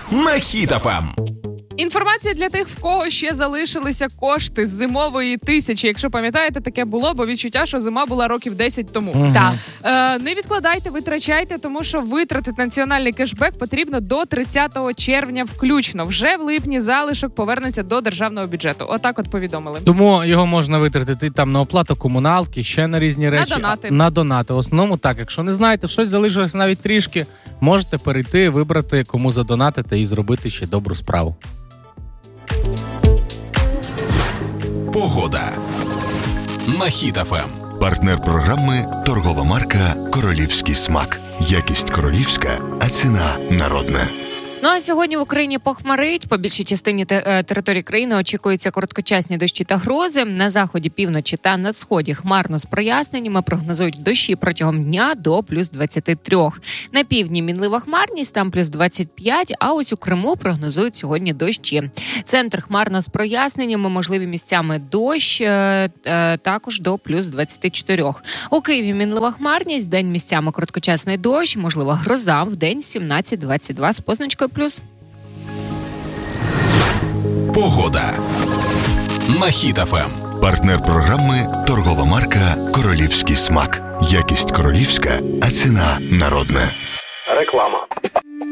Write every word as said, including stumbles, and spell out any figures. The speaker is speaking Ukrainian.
на Хіт еф ем. Інформація для тих, в кого ще залишилися кошти з зимової тисячі. Якщо пам'ятаєте, таке було, бо відчуття, що зима була років десять тому. Угу. Так. Е, не відкладайте, витрачайте, тому що витратити національний кешбек потрібно до тридцятого червня включно. Вже в липні залишок повернеться до державного бюджету. Отак от повідомили. Тому його можна витратити там на оплату комуналки, ще на різні речі. На донати. На донати. В основному так, якщо не знаєте, щось залишилось навіть трішки, можете перейти, вибрати, кому задонатити і зробити ще добру справу. Погода на Хіт еф ем. Партнер програми – торгова марка «Королівський смак». Якість королівська, а ціна народна. Ну а сьогодні в Україні похмарить. По більшій частині те- території країни очікуються короткочасні дощі та грози. На заході, півночі та на сході хмарно з проясненнями. Прогнозують дощі протягом дня до плюс двадцять три. На півдні мінлива хмарність, там плюс двадцять п'ять, а ось у Криму прогнозують сьогодні дощі. Центр хмарно з проясненнями, можливі місцями дощ, е- е- також до плюс двадцять чотири. У Києві мінлива хмарність, день місцями короткочасний дощ, можлива гроза, в день сімнадцять двадцять два з позначкою плюс. Погода на Хіт еф ем. Партнер програми – торгова марка «Королівський смак». Якість королівська, а ціна народна. Реклама.